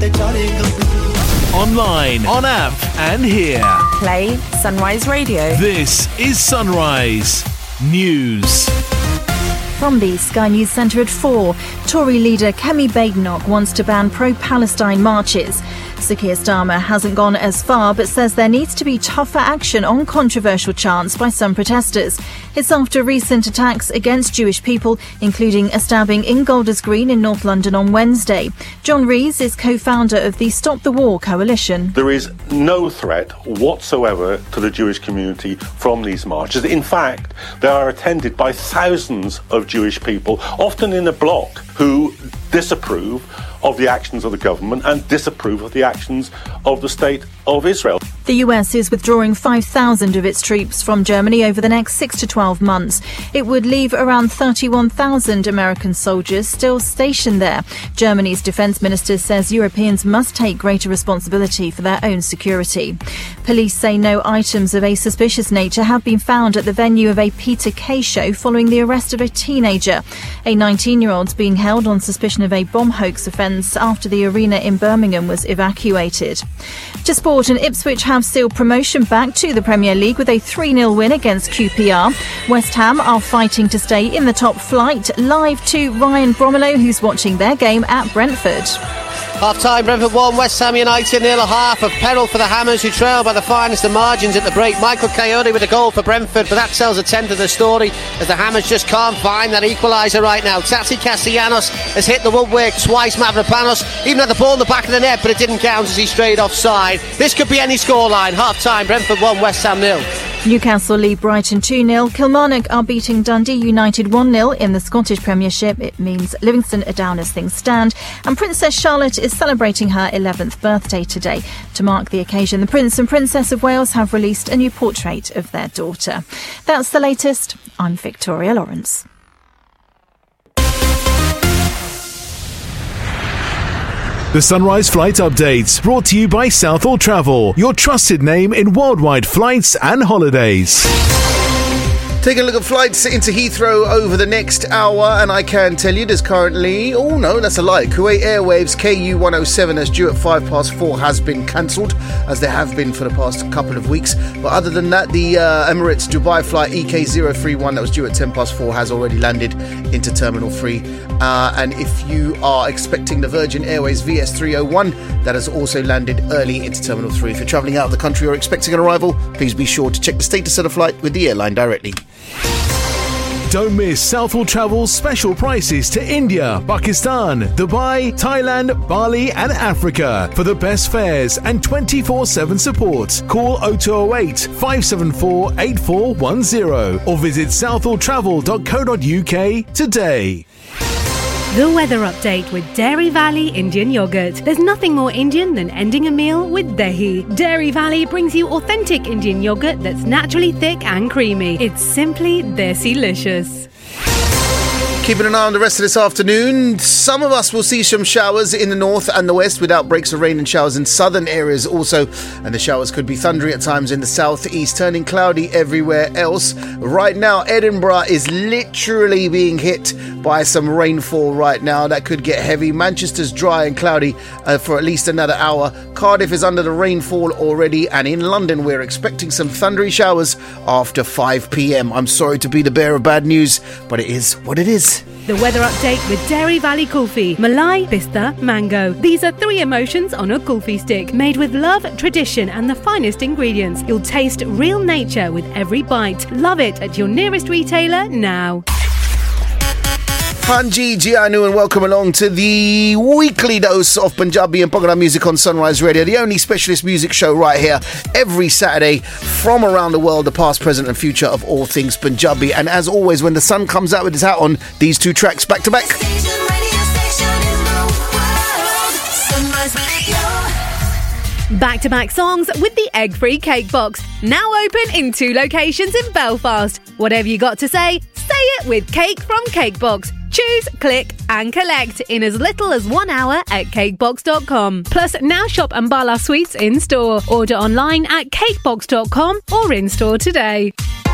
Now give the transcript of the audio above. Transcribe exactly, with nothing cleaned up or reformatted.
Online, on app, and here. Play Sunrise Radio. This is Sunrise News. From the Sky News Centre at four, Tory leader Kemi Badenoch wants to ban pro-Palestine marches. Sir Keir Starmer hasn't gone as far but says there needs to be tougher action on controversial chants by some protesters. It's after recent attacks against Jewish people, including a stabbing in Golders Green in North London on Wednesday. John Rees is co-founder of the Stop the War coalition. There is no threat whatsoever to the Jewish community from these marches. In fact, they are attended by thousands of Jewish people, often in a block, who disapprove of the actions of the government and disapprove of the actions of the State of Israel. The U S is withdrawing five thousand of its troops from Germany over the next six to twelve months. It would leave around thirty-one thousand American soldiers still stationed there. Germany's defence minister says Europeans must take greater responsibility for their own security. Police say no items of a suspicious nature have been found at the venue of a Peter Kay show following the arrest of a teenager. A nineteen-year-old's being held on suspicion of a bomb hoax offence after the arena in Birmingham was evacuated. To sport, and Ipswich have sealed promotion back to the Premier League with a three nil win against Q P R. West Ham are fighting to stay in the top flight. Live to Ryan Bromelo, who's watching their game at Brentford. Half-time, Brentford one, West Ham United nil, a half of peril for the Hammers, who trail by the finest of margins at the break. Michael Coyote with a goal for Brentford, but that tells a tenth of the story, as the Hammers just can't find that equaliser right now. Tati Castellanos has hit the woodwork twice. Mavropanos even had the ball in the back of the net, but it didn't count as he strayed offside. This could be any scoreline. Half-time, Brentford one, West Ham nil. Newcastle lead Brighton two nil. Kilmarnock are beating Dundee United one nil in the Scottish Premiership. It means Livingston are down as things stand. And Princess Charlotte is celebrating her eleventh birthday today. To mark the occasion, the Prince and Princess of Wales have released a new portrait of their daughter. That's the latest. I'm Victoria Lawrence. The Sunrise Flight Updates, brought to you by Southall Travel, your trusted name in worldwide flights and holidays. Taking a look at flights into Heathrow over the next hour, and I can tell you there's currently... Oh, no, that's a lie. Kuwait Airways K U one oh seven that's due at five past four has been cancelled, as they have been for the past couple of weeks. But other than that, the uh, Emirates Dubai flight E K zero three one that was due at ten past four has already landed into Terminal three. Uh, and if you are expecting the Virgin Airways V S three oh one, that has also landed early into Terminal three. If you're travelling out of the country or expecting an arrival, please be sure to check the status of the flight with the airline directly. Don't miss Southall Travel's special prices to India, Pakistan, Dubai, Thailand, Bali and Africa. For the best fares and twenty-four seven support, call oh two oh eight, five seven four, eight four one oh or visit southall travel dot co dot uk today. The weather update with Dairy Valley Indian Yogurt. There's nothing more Indian than ending a meal with dahi. Dairy Valley brings you authentic Indian yogurt that's naturally thick and creamy. It's simply desi-licious. Keeping an eye on the rest of this afternoon. Some of us will see some showers in the north and the west, with outbreaks of rain and showers in southern areas also. And the showers could be thundery at times in the southeast, turning cloudy everywhere else. Right now, Edinburgh is literally being hit by some rainfall right now. That could get heavy. Manchester's dry and cloudy uh, for at least another hour. Cardiff is under the rainfall already. And in London, we're expecting some thundery showers after five p.m. I'm sorry to be the bearer of bad news, but it is what it is. The weather update with Dairy Valley Kulfi. Malai, Pista, Mango. These are three emotions on a kulfi stick, made with love, tradition and the finest ingredients. You'll taste real nature with every bite. Love it at your nearest retailer now. Hanji Jianu, and welcome along to the weekly dose of Punjabi and Bhangra music on Sunrise Radio, the only specialist music show right here every Saturday from around the world, the past, present and future of all things Punjabi. And as always, when the sun comes out with his hat on, these two tracks back to back. Back-to-back songs with the egg-free cake box. Now open in two locations in Belfast. Whatever you got to say, say it with Cake from Cakebox. Choose, click and collect in as little as one hour at cakebox dot com. Plus, now shop Ambala Sweets in store. Order online at cakebox dot com or in store today.